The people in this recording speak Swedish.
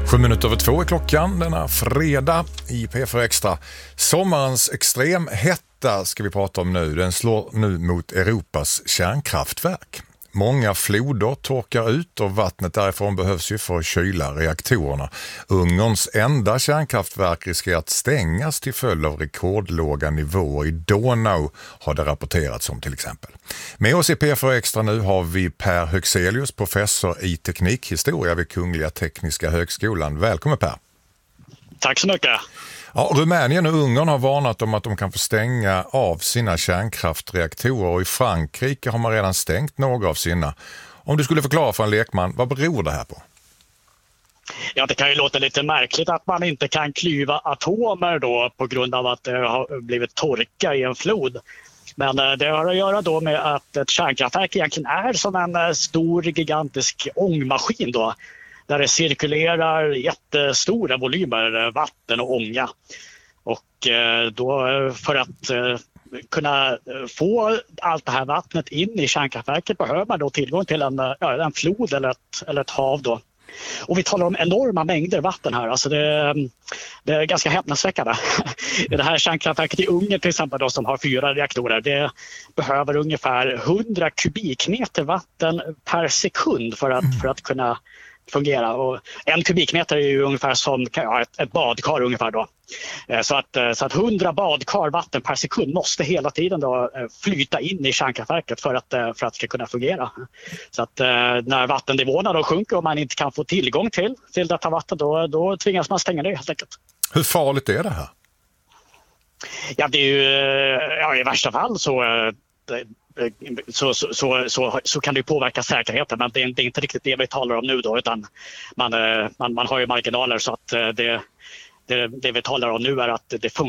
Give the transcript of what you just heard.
7:07 är klockan denna fredag i P4 Extra. Sommarens extremhetta ska vi prata om nu. Den slår nu mot Europas kärnkraftverk. Många floder torkar ut och vattnet därifrån behövs ju för att kyla reaktorerna. Ungerns enda kärnkraftverk riskerar att stängas till följd av rekordlåga nivåer i Donau, har det rapporterats om till exempel. Med oss i P4 Extra nu har vi Per Höxelius, professor i teknikhistoria vid Kungliga Tekniska högskolan. Välkommen Per. Tack så mycket. Ja, Rumänien och Ungern har varnat om att de kan få stänga av sina kärnkraftreaktorer, och i Frankrike har man redan stängt några av sina. Om du skulle förklara för en lekman, vad beror det här på? Ja, det kan ju låta lite märkligt att man inte kan klyva atomer då på grund av att det har blivit torka i en flod. Men det har att göra då med att ett kärnkraftverk egentligen är som en stor gigantisk ångmaskin då, där det cirkulerar jättestora volymer vatten och ånga. Och då för att kunna få allt det här vattnet in i kärnkraftverket behöver man då tillgång till en flod eller ett hav då. Och vi talar om enorma mängder vatten här. Alltså det är ganska häpnadsväckande. Det här kärnkraftverket i Ungern till exempel då, som har 4 reaktorer, det behöver ungefär 100 kubikmeter vatten per sekund för att kunna fungera. Och 1 kubikmeter är ju ungefär som ett badkar ungefär då. Så att 100 badkar vatten per sekund måste hela tiden då flyta in i kärnkraftverket för att det ska kunna fungera. Så att när vattennivåerna då sjunker och man inte kan få tillgång till detta vatten, då tvingas man stänga det helt enkelt. Hur farligt är det här? Ja, det är ju i värsta fall så kan det påverka säkerheten, men det är inte riktigt det vi talar om nu då, utan man har ju marginaler så att det vi talar om nu är att det funkar.